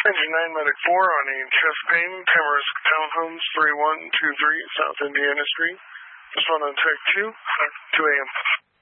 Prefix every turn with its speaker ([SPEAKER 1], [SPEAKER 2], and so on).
[SPEAKER 1] Engine 9 Medic 4 on a chest pain, Tamarisk Townhomes 3123 South Indiana Street. Respond on Tech 2, 2 a.m.